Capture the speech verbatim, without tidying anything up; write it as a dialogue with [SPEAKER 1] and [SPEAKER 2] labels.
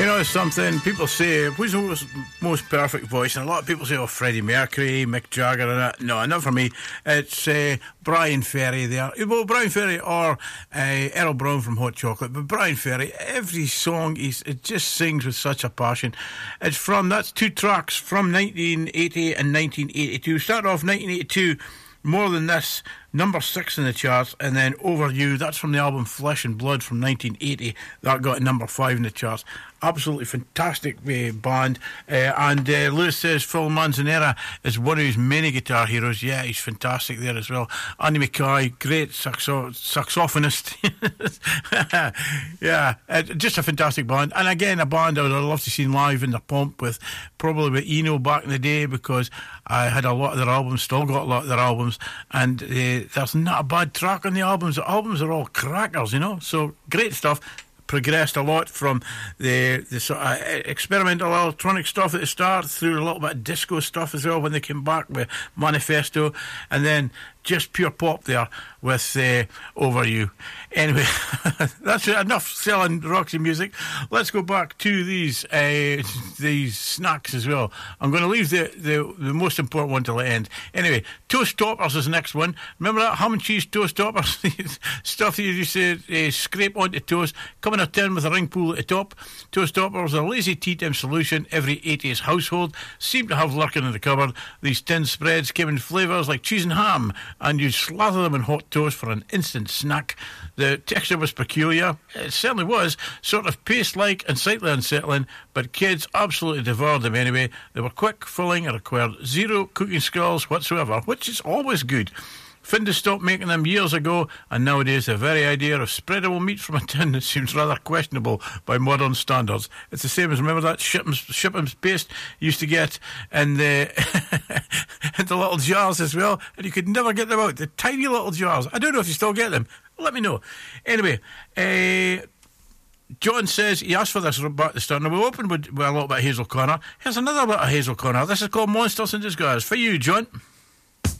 [SPEAKER 1] You know something, people say, who's the most, most perfect voice? And a lot of people say, oh, Freddie Mercury, Mick Jagger and that. No, not for me. It's uh, Brian Ferry there. Well, Brian Ferry or uh, Earl Brown from Hot Chocolate. But Brian Ferry, every song, he's, it just sings with such a passion. It's from, that's two tracks from nineteen eighty and nineteen eighty-two. Start off nineteen eighty-two, More Than This, number six in the charts, and then Over You, that's from the album Flesh and Blood from nineteen eighty, that got number five in the charts. Absolutely fantastic uh, band. Uh, and uh, Lewis says Phil Manzanera is one of his many guitar heroes. Yeah, he's fantastic there as well. Andy Mackay, great saxo- saxophonist. Yeah, uh, just a fantastic band. And again, a band I would have loved to see live in the Pomp with, probably with Eno back in the day, because I had a lot of their albums, still got a lot of their albums, and uh, there's not a bad track on the albums. The albums are all crackers, you know, so great stuff. Progressed a lot from the, the sort of experimental electronic stuff at the start through a little bit of disco stuff as well when they came back with Manifesto, and then just pure pop there with uh, Over You. Anyway, that's enough selling Roxy music. Let's go back to these uh, these snacks as well. I'm going to leave the, the, the most important one till the end. Anyway, Toast Toppers is the next one. Remember that ham and cheese toast toppers? Stuff that you just uh, uh, scrape onto toast, come in a tin with a ring pull at the top. Toast Toppers, a lazy tea time solution every eighties household seem to have lurking in the cupboard. These tin spreads came in flavours like cheese and ham, and you slather them in hot toast for an instant snack. The texture was peculiar. It certainly was, sort of paste-like and slightly unsettling, but kids absolutely devoured them anyway. They were quick, filling, and required zero cooking skills whatsoever, which is always good. Findus stopped making them years ago, and nowadays the very idea of spreadable meat from a tin seems rather questionable by modern standards. It's the same as, remember that Shipham's, Shipham's paste you used to get in the, in the little jars as well, and you could never get them out, the tiny little jars. I don't know if you still get them. Let me know. Anyway, uh, John says he asked for this back at the start. Now we opened with, with a little bit of Hazel Connor. Here's another bit of Hazel Connor. This is called Monsters in Disguise. For you, John.